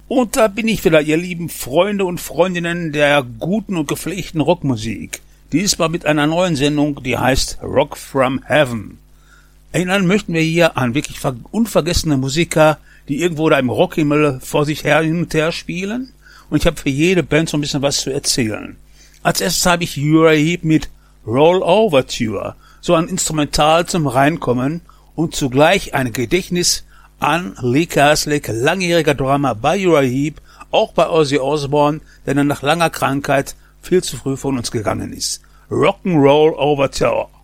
Und da bin ich wieder, ihr lieben Freunde und Freundinnen der guten und gepflegten Rockmusik. Diesmal mit einer neuen Sendung, die heißt Rock from Heaven. Erinnern möchten wir hier an wirklich unvergessene Musiker, die irgendwo da im Rockhimmel vor sich her hin und her spielen. Und ich habe für jede Band so ein bisschen was zu erzählen. Als erstes habe ich Uriah Heep mit Roll Overture, so ein Instrumental zum Reinkommen und zugleich ein Gedächtnis an Lee Kerslake, langjähriger Drummer bei Uriah Heep, auch bei Ozzy Osbourne, der dann nach langer Krankheit viel zu früh von uns gegangen ist. Rock'n'Roll Overture.